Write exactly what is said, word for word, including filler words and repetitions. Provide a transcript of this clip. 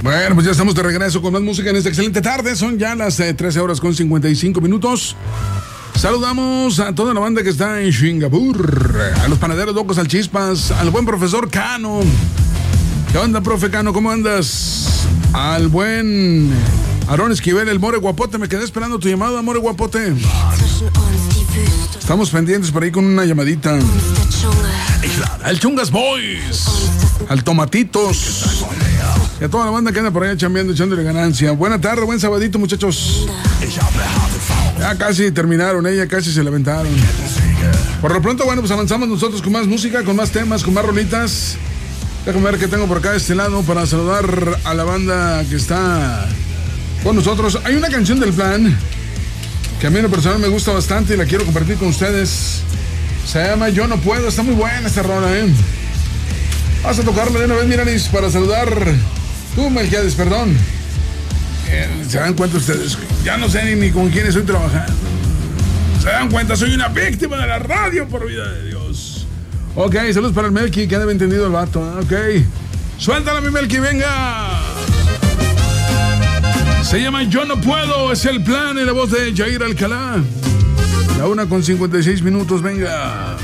Bueno, pues ya estamos de regreso con más música en esta excelente tarde. Son ya las eh, trece horas con cincuenta y cinco minutos. Saludamos a toda la banda que está en Singapur, a los panaderos locos al Chispas, al buen profesor Cano. ¿Qué onda, profe Cano? ¿Cómo andas? Al buen Aarón Esquivel, el More Guapote. Me quedé esperando tu llamada, More Guapote. Estamos pendientes por ahí con una llamadita. Al Chungas Boys, al Tomatitos y a toda la banda que anda por allá chambeando, echándole ganancia. Buena tarde, buen sabadito, muchachos. Ya casi terminaron, ¿eh? Ya casi se levantaron. Por lo pronto, bueno, pues avanzamos nosotros con más música, con más temas, con más rolitas. Déjame ver qué tengo por acá de este lado para saludar a la banda que está con nosotros. Hay una canción del Plan que a mí en lo personal me gusta bastante y la quiero compartir con ustedes. Se llama Yo No Puedo. Está muy buena esta rola, ¿eh? Vas a tocarla de una vez, Miranis, para saludar. Tú, Melquiades, perdón. Eh, ¿Se dan cuenta ustedes? Ya no sé ni, ni con quién estoy trabajando. ¿Se dan cuenta? Soy una víctima de la radio, por vida de Dios. Ok, saludos para el Melqui, que ha de entendido el vato. ¿eh? Ok. Suéltala, mi Melqui, venga. Se llama Yo No Puedo, es el Plan en la voz de Jair Alcalá. La una con cincuenta y seis minutos, venga.